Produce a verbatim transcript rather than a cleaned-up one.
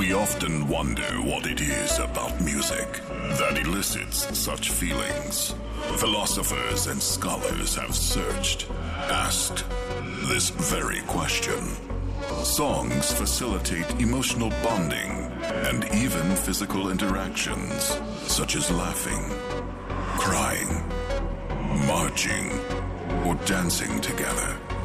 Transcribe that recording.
We often wonder what it is about music that elicits such feelings. Philosophers and scholars have searched, asked this very question. Songs facilitate emotional bonding and even physical interactions, such as laughing, crying, marching, or dancing together.